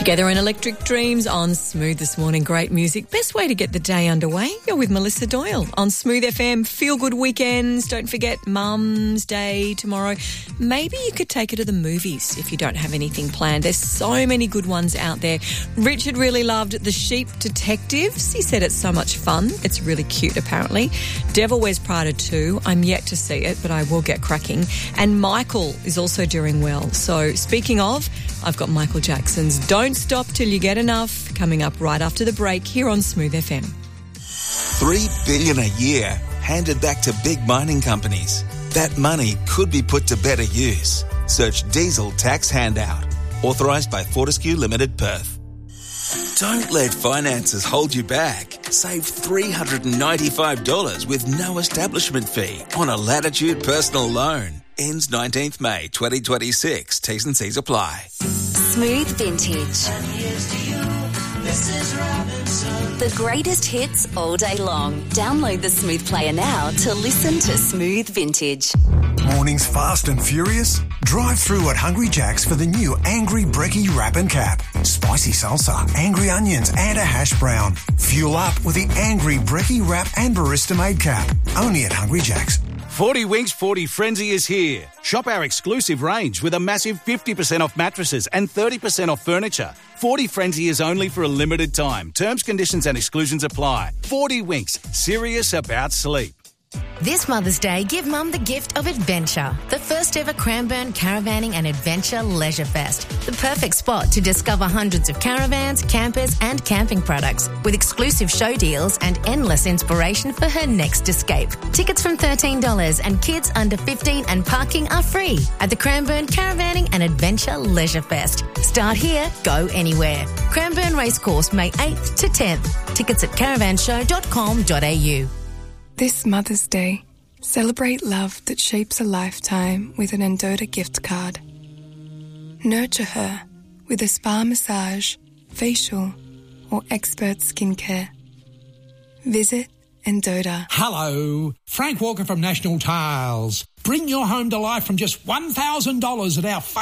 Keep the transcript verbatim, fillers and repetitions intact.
Together in Electric Dreams on Smooth this morning. Great music. Best way to get the day underway. You're with Melissa Doyle on Smooth F M. Feel good weekends. Don't forget Mum's Day tomorrow. Maybe you could take her to the movies if you don't have anything planned. There's so many good ones out there. Richard really loved The Sheep Detectives. He said it's so much fun. It's really cute, apparently. Devil Wears Prada two. I'm yet to see it, but I will get cracking. And Michael is also doing well. So speaking of, I've got Michael Jackson's Don't Stop Till You Get Enough coming up right after the break here on Smooth F M. Three billion dollars a year handed back to big mining companies. That money could be put to better use. Search Diesel Tax Handout. Authorised by Fortescue Limited Perth. Don't let finances hold you back. Save three hundred ninety-five dollars with no establishment fee on a Latitude personal loan. Ends nineteenth May twenty twenty-six. T's and C's apply. Smooth Vintage. And here's to you, Missus Robinson. The greatest hits all day long. Download the Smooth Player now to listen to Smooth Vintage. Mornings fast and furious? Drive through at Hungry Jack's for the new Angry Brekkie Wrap and Cap. Spicy salsa, angry onions and a hash brown. Fuel up with the Angry Brekkie Wrap and Barista Made Cap. Only at Hungry Jack's. forty Winks forty Frenzy is here. Shop our exclusive range with a massive fifty percent off mattresses and thirty percent off furniture. forty Frenzy is only for a limited time. Terms, conditions and exclusions apply. forty Winks, serious about sleep. This Mother's Day, give Mum the gift of adventure. The first ever Cranbourne Caravanning and Adventure Leisure Fest. The perfect spot to discover hundreds of caravans, campers and camping products with exclusive show deals and endless inspiration for her next escape. Tickets from thirteen dollars and kids under fifteen and parking are free at the Cranbourne Caravanning and Adventure Leisure Fest. Start here, go anywhere. Cranbourne Racecourse, May eighth to tenth. Tickets at caravan show dot com dot a u. This Mother's Day, celebrate love that shapes a lifetime with an Endota gift card. Nurture her with a spa massage, facial or expert skincare. Visit Endota. Hello, Frank Walker from National Tiles. Bring your home to life from just one thousand dollars at our